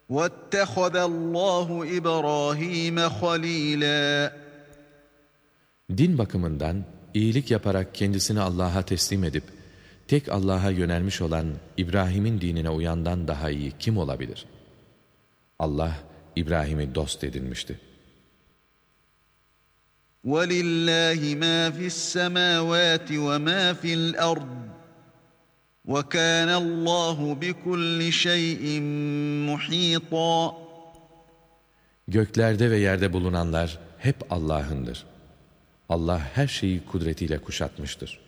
وَاتَّخَذَ اللّٰهُ إِبْرَاهِيمَ خَلِيلًا. Din bakımından iyilik yaparak kendisini Allah'a teslim edip, tek Allah'a yönelmiş olan İbrahim'in dinine uyandan daha iyi kim olabilir? Allah, İbrahim'i dost edinmişti. وَلِلَّهِ مَا فِي السَّمَاوَاتِ وَمَا فِي الْأَرْضِ وَكَانَ اللّٰهُ بِكُلِّ شَيْءٍ مُحِيطًا. Göklerde ve yerde bulunanlar hep Allah'ındır. Allah her şeyi kudretiyle kuşatmıştır.